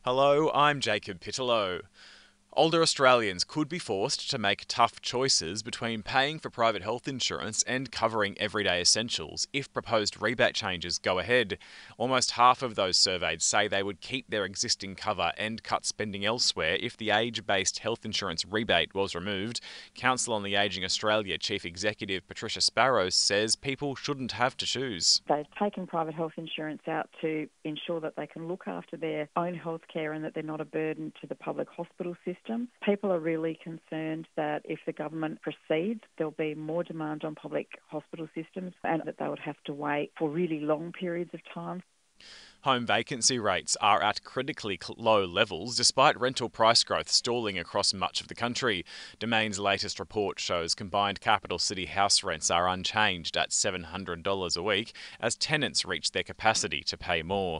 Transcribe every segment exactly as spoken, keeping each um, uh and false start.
Hello, I'm Jacob Pittellow. Older Australians could be forced to make tough choices between paying for private health insurance and covering everyday essentials if proposed rebate changes go ahead. Almost half of those surveyed say they would keep their existing cover and cut spending elsewhere if the age-based health insurance rebate was removed. Council on the Ageing Australia Chief Executive Patricia Sparrows says people shouldn't have to choose. They've taken private health insurance out to ensure that they can look after their own health care and that they're not a burden to the public hospital system. People are really concerned that if the government proceeds, there'll be more demand on public hospital systems and that they would have to wait for really long periods of time. Home vacancy rates are at critically low levels despite rental price growth stalling across much of the country. Domain's latest report shows combined capital city house rents are unchanged at seven hundred dollars a week as tenants reach their capacity to pay more.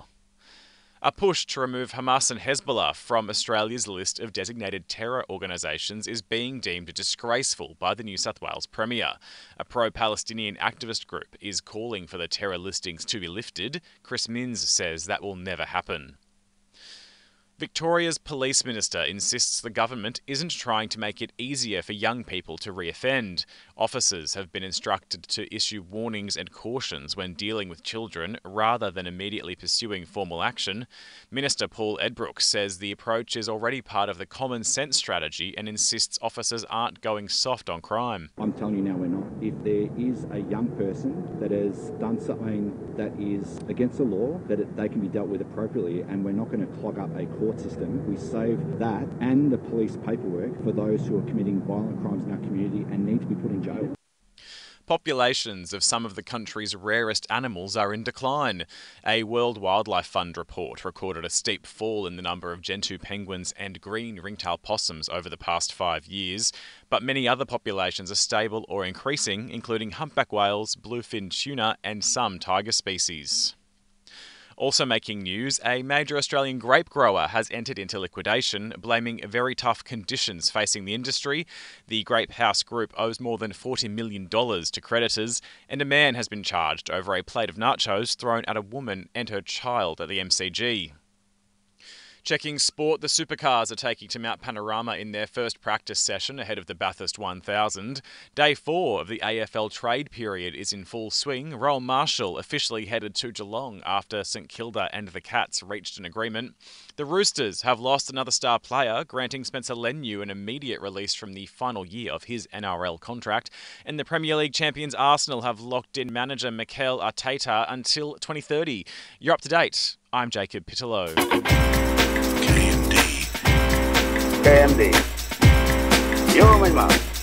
A push to remove Hamas and Hezbollah from Australia's list of designated terror organisations is being deemed disgraceful by the New South Wales Premier. A pro-Palestinian activist group is calling for the terror listings to be lifted. Chris Minns says that will never happen. Victoria's Police Minister insists the government isn't trying to make it easier for young people to reoffend. Officers have been instructed to issue warnings and cautions when dealing with children rather than immediately pursuing formal action. Minister Paul Edbrook says the approach is already part of the common sense strategy and insists officers aren't going soft on crime. I'm telling you now we're not. If there is a young person that has done something that is against the law, that it, they can be dealt with appropriately, and we're not going to clog up a court system. We save that and the police paperwork for those who are committing violent crimes in our community and need to be put in jail. Populations of some of the country's rarest animals are in decline. A World Wildlife Fund report recorded a steep fall in the number of gentoo penguins and green ringtail possums over the past five years, but many other populations are stable or increasing, including humpback whales, bluefin tuna and some tiger species. Also making news, a major Australian grape grower has entered into liquidation, blaming very tough conditions facing the industry. The Grape House Group owes more than forty million dollars to creditors, and a man has been charged over a plate of nachos thrown at a woman and her child at the M C G. Checking sport, the supercars are taking to Mount Panorama in their first practice session ahead of the Bathurst one thousand. Day four of the A F L trade period is in full swing. Royal Marshall officially headed to Geelong after St Kilda and the Cats reached an agreement. The Roosters have lost another star player, granting Spencer Leniu an immediate release from the final year of his N R L contract. And the Premier League champions Arsenal have locked in manager Mikel Arteta until twenty thirty. You're up to date. I'm Jacob Pittellow. K M D. K M D. You're my man.